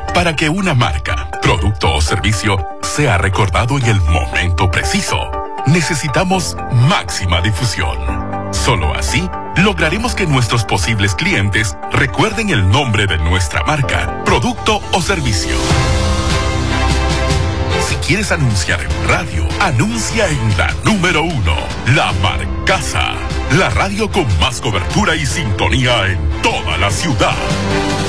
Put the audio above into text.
Para que una marca, producto o servicio sea recordado en el momento preciso, necesitamos máxima difusión. Solo así lograremos que nuestros posibles clientes recuerden el nombre de nuestra marca, producto o servicio. Si quieres anunciar en radio, anuncia en la número 1, La Marcaza, la radio con más cobertura y sintonía en toda la ciudad.